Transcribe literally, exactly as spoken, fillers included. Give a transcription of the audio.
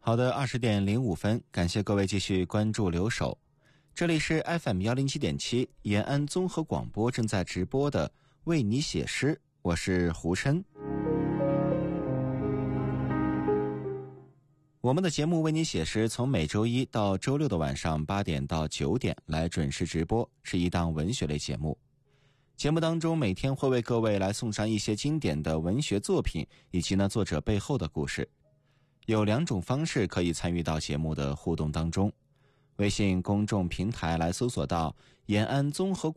好的，二十点零五分，感谢各位继续关注留守。这里是 F M 一零七点七 延安综合广播正在直播的为你写诗，我是胡琛。我们的节目为你写诗从每周一到周六的晚上八点到九点来准时直播，是一档文学类节目。节目当中每天会为各位来送上一些经典的文学作品，以及呢作者背后的故事。有两种方式可以参与到节目的互动当中，微信公众平台来搜索到延安综合